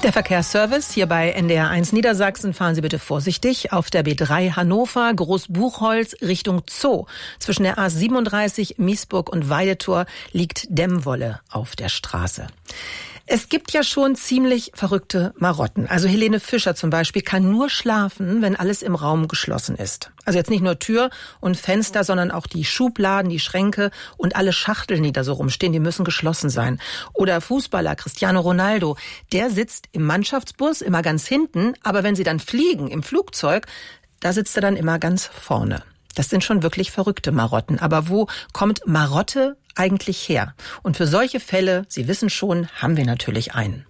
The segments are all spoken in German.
Der Verkehrsservice hier bei NDR1 Niedersachsen. Fahren Sie bitte vorsichtig. Auf der B3 Hannover, Großbuchholz Richtung Zoo. Zwischen der A37 Miesburg und Weidetor liegt Dämmwolle auf der Straße. Es gibt ja schon ziemlich verrückte Marotten. Also Helene Fischer zum Beispiel kann nur schlafen, wenn alles im Raum geschlossen ist. Also jetzt nicht nur Tür und Fenster, sondern auch die Schubladen, die Schränke und alle Schachteln, die da so rumstehen, die müssen geschlossen sein. Oder Fußballer Cristiano Ronaldo, der sitzt im Mannschaftsbus immer ganz hinten, aber wenn sie dann fliegen im Flugzeug, da sitzt er dann immer ganz vorne. Das sind schon wirklich verrückte Marotten. Aber wo kommt Marotte eigentlich her? Und für solche Fälle, Sie wissen schon, haben wir natürlich einen.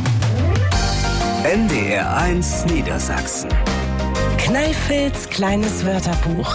NDR1 Niedersachsen. Kneifels kleines Wörterbuch.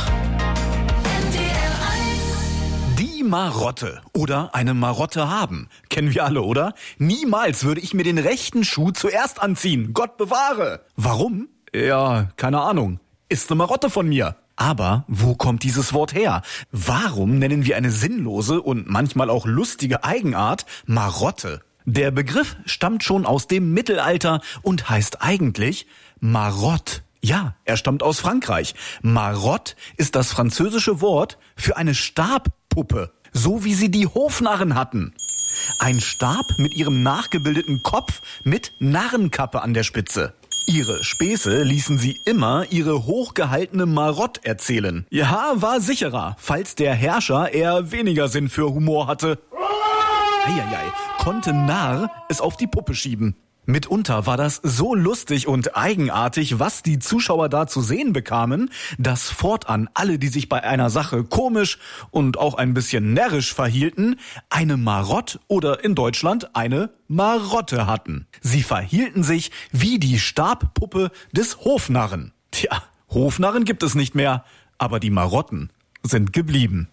Die Marotte oder eine Marotte haben. Kennen wir alle, oder? Niemals würde ich mir den rechten Schuh zuerst anziehen. Gott bewahre. Warum? Ja, keine Ahnung. Ist eine Marotte von mir. Aber wo kommt dieses Wort her? Warum nennen wir eine sinnlose und manchmal auch lustige Eigenart Marotte? Der Begriff stammt schon aus dem Mittelalter und heißt eigentlich Marotte. Ja, er stammt aus Frankreich. Marotte ist das französische Wort für eine Stabpuppe, so wie sie die Hofnarren hatten. Ein Stab mit ihrem nachgebildeten Kopf mit Narrenkappe an der Spitze. Ihre Späße ließen sie immer ihre hochgehaltene Marotte erzählen. Ja, war sicherer, falls der Herrscher eher weniger Sinn für Humor hatte. Eieiei, konnte Narr es auf die Puppe schieben. Mitunter war das so lustig und eigenartig, was die Zuschauer da zu sehen bekamen, dass fortan alle, die sich bei einer Sache komisch und auch ein bisschen närrisch verhielten, eine Marotte oder in Deutschland eine Marotte hatten. Sie verhielten sich wie die Stabpuppe des Hofnarren. Tja, Hofnarren gibt es nicht mehr, aber die Marotten sind geblieben.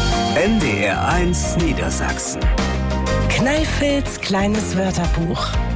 NDR1 Niedersachsen. Kneifels kleines Wörterbuch.